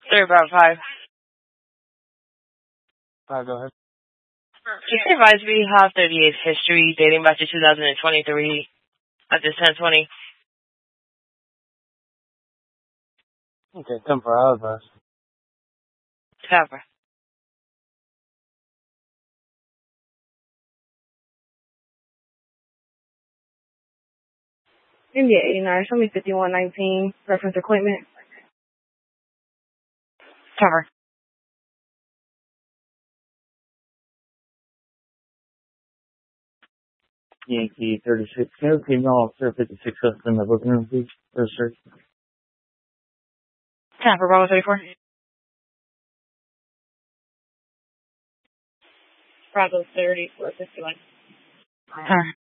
Sorry about 5. Go ahead. Can you advise me how 38 history dating back to 2023 at this 1020? Okay, 10 for our advice. Cover. India 89, show me 5119, reference equipment. Cover. Yankee 36, female officer 56 in the booking room, please. Sir. Cover, Bravo 34. Bravo 34, 51. Cover.